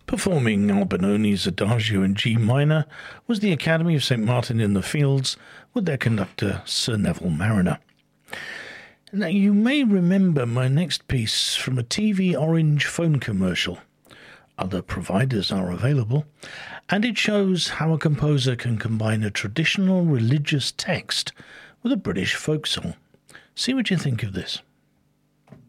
Performing Albinoni's Adagio in G minor was the Academy of St. Martin in the Fields with their conductor Sir Neville Mariner. Now, you may remember my next piece from a TV Orange phone commercial. Other providers are available, and it shows how a composer can combine a traditional religious text with a British folk song. See what you think of this.